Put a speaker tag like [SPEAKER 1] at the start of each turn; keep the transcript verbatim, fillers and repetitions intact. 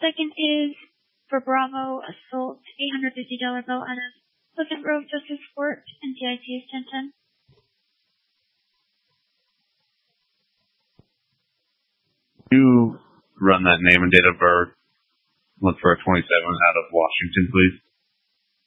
[SPEAKER 1] second is for Bravo Assault, eight hundred fifty dollars bill out of Pleasant Grove Justice Court, N C I C is ten ten.
[SPEAKER 2] You run that name and date of birth. Look for a twenty-seven out of Washington, please.